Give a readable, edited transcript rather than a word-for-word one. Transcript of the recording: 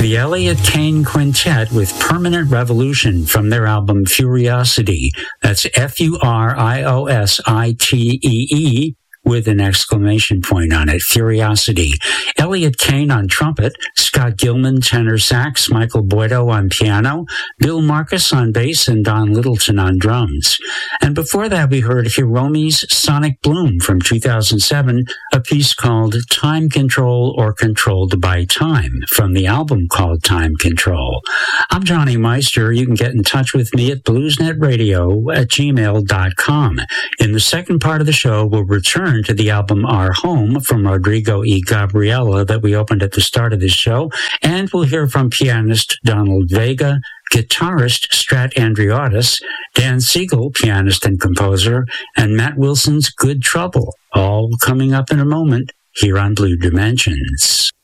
the Elliott Kane Quintet with Permanent Revolution from their album Furiosity. That's Furiositee with an exclamation point on it, Furiosity. Elliott Kane on trumpet, Scott Gilman tenor sax, Michael Boido on piano, Bill Marcus on bass, and Don Littleton on drums. And before that, we heard Hiromi's Sonic Bloom from 2007, a piece called Time Control or Controlled by Time from the album called Time Control. I'm Johnny Meister. You can get in touch with me at bluesnetradio@gmail.com. In the second part of the show, we'll return to the album Our Home from Rodrigo E. Gabriela that we opened at the start of this show, and we'll hear from pianist Donald Vega, guitarist Strat Andriotis, Dan Siegel, pianist and composer, and Matt Wilson's Good Trouble, all coming up in a moment here on Blue Dimensions.